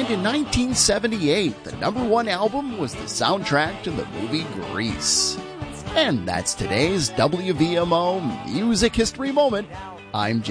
And in 1978, the #1 album was the soundtrack to the movie Grease. And that's today's WVMO Music History Moment. I'm